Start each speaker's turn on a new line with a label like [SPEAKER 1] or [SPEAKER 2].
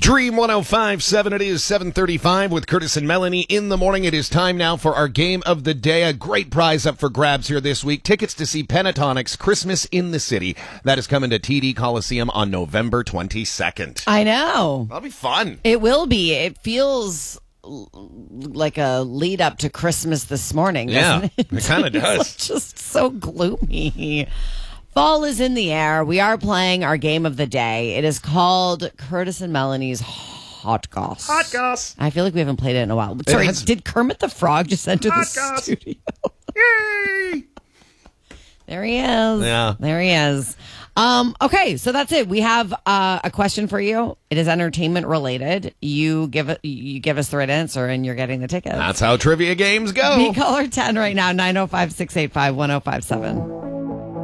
[SPEAKER 1] Dream 105.7. It is 7:35 with Curtis and Melanie in the morning. It is time now for our game of the day. A great prize up for grabs here this week. Tickets to see Pentatonix Christmas in the City. That is coming to TD Coliseum on November 22nd.
[SPEAKER 2] I know.
[SPEAKER 1] That'll be fun.
[SPEAKER 2] It will be. It feels like a lead up to Christmas this morning, doesn't it?
[SPEAKER 1] It kind of does.
[SPEAKER 2] It's just so gloomy. Fall is in the air. We are playing our game of the day. It is called Curtis and Melanie's Hot Goss.
[SPEAKER 1] Hot Goss.
[SPEAKER 2] I feel like we haven't played it in a while. Sorry, did Kermit the Frog just enter the studio?
[SPEAKER 1] Yay!
[SPEAKER 2] There he is.
[SPEAKER 1] Yeah.
[SPEAKER 2] There he is. Okay, so that's it. We have a question for you. It is entertainment related. You give us the right answer, and you're getting the tickets.
[SPEAKER 1] That's how trivia games go.
[SPEAKER 2] Be caller 10 right now, 905-685-1057.